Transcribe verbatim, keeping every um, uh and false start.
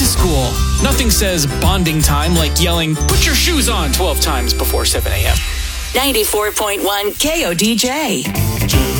school. Nothing says bonding time like yelling, "Put your shoes on," twelve times before seven a.m. ninety-four point one K O D J.